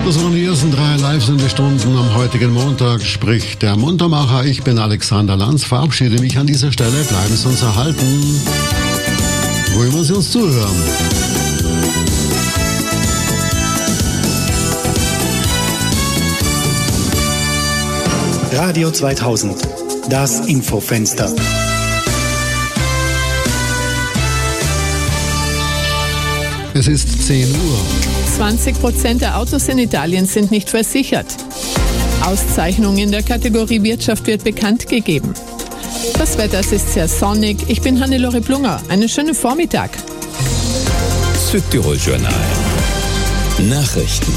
Das waren die ersten 3 Live-Sendestunden am heutigen Montag, sprich der Muntermacher. Ich bin Alexander Lanz, verabschiede mich an dieser Stelle. Bleiben Sie uns erhalten, wo immer Sie uns zuhören. Radio 2000, das Infofenster. Es ist 10 Uhr. 20% der Autos in Italien sind nicht versichert. Auszeichnung in der Kategorie Wirtschaft wird bekannt gegeben. Das Wetter ist sehr sonnig. Ich bin Hannelore Blunger. Einen schönen Vormittag. Südtirol Journal. Nachrichten.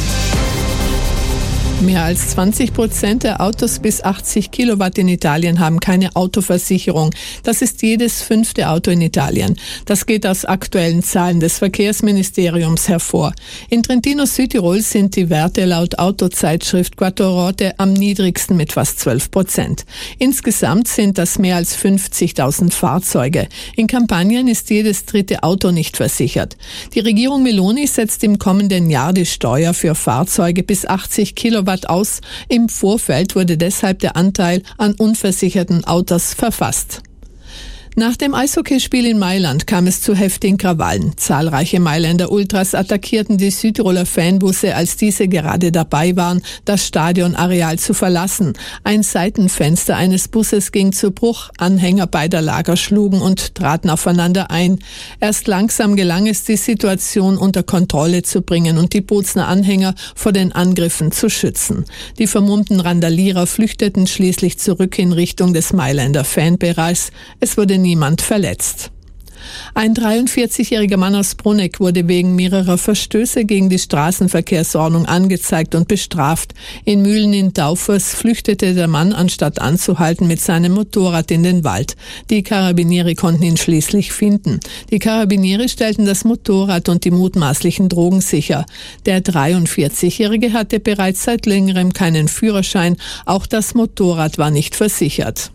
Mehr als 20% der Autos bis 80 Kilowatt in Italien haben keine Autoversicherung. Das ist jedes 5. Auto in Italien. Das geht aus aktuellen Zahlen des Verkehrsministeriums hervor. In Trentino Südtirol sind die Werte laut Autozeitschrift Quattroruote am niedrigsten mit fast 12%. Insgesamt sind das mehr als 50.000 Fahrzeuge. In Kampanien ist jedes 3. Auto nicht versichert. Die Regierung Meloni setzt im kommenden Jahr die Steuer für Fahrzeuge bis 80 Kilowatt aus. Im Vorfeld wurde deshalb der Anteil an unversicherten Autos verfasst. Nach dem Eishockeyspiel in Mailand kam es zu heftigen Krawallen. Zahlreiche Mailänder Ultras attackierten die Südtiroler Fanbusse, als diese gerade dabei waren, das Stadionareal zu verlassen. Ein Seitenfenster eines Busses ging zu Bruch, Anhänger beider Lager schlugen und traten aufeinander ein. Erst langsam gelang es, die Situation unter Kontrolle zu bringen und die Bozner Anhänger vor den Angriffen zu schützen. Die vermummten Randalierer flüchteten schließlich zurück in Richtung des Mailänder Fanbereichs. Es wurde niemand verletzt. Ein 43-jähriger Mann aus Bruneck wurde wegen mehrerer Verstöße gegen die Straßenverkehrsordnung angezeigt und bestraft. In Mühlen in Daufers flüchtete der Mann, anstatt anzuhalten, mit seinem Motorrad in den Wald. Die Karabinieri konnten ihn schließlich finden. Die Karabinieri stellten das Motorrad und die mutmaßlichen Drogen sicher. Der 43-jährige hatte bereits seit längerem keinen Führerschein. Auch das Motorrad war nicht versichert.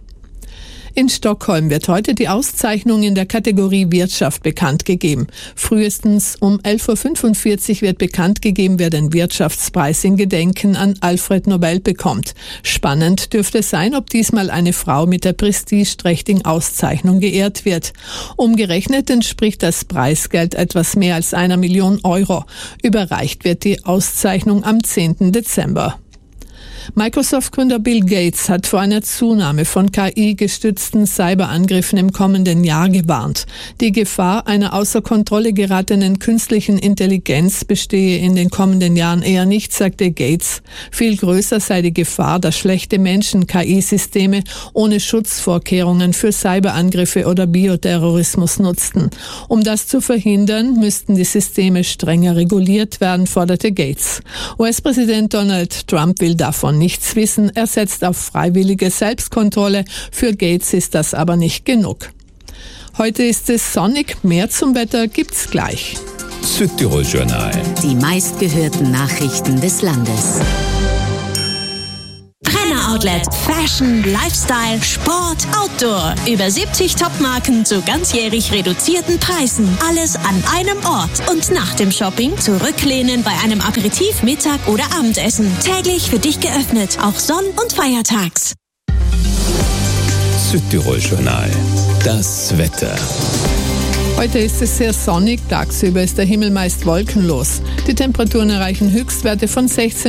In Stockholm wird heute die Auszeichnung in der Kategorie Wirtschaft bekannt gegeben. Frühestens um 11.45 Uhr wird bekannt gegeben, wer den Wirtschaftspreis in Gedenken an Alfred Nobel bekommt. Spannend dürfte sein, ob diesmal eine Frau mit der prestigeträchtigen Auszeichnung geehrt wird. Umgerechnet entspricht das Preisgeld etwas mehr als 1 Million Euro. Überreicht wird die Auszeichnung am 10. Dezember. Microsoft-Gründer Bill Gates hat vor einer Zunahme von KI-gestützten Cyberangriffen im kommenden Jahr gewarnt. Die Gefahr einer außer Kontrolle geratenen künstlichen Intelligenz bestehe in den kommenden Jahren eher nicht, sagte Gates. Viel größer sei die Gefahr, dass schlechte Menschen KI-Systeme ohne Schutzvorkehrungen für Cyberangriffe oder Bioterrorismus nutzten. Um das zu verhindern, müssten die Systeme strenger reguliert werden, forderte Gates. US-Präsident Donald Trump will davon nichts wissen. Er setzt auf freiwillige Selbstkontrolle. Für Gates ist das aber nicht genug. Heute ist es sonnig. Mehr zum Wetter gibt's gleich. Südtirol Journal. Die meistgehörten Nachrichten des Landes. Brenner Outlet. Fashion, Lifestyle, Sport, Outdoor. Über 70 Topmarken zu ganzjährig reduzierten Preisen. Alles an einem Ort. Und nach dem Shopping zurücklehnen bei einem Aperitif, Mittag oder Abendessen. Täglich für dich geöffnet. Auch Sonn- und Feiertags. Südtirol Journal. Das Wetter. Heute ist es sehr sonnig. Tagsüber ist der Himmel meist wolkenlos. Die Temperaturen erreichen Höchstwerte von 16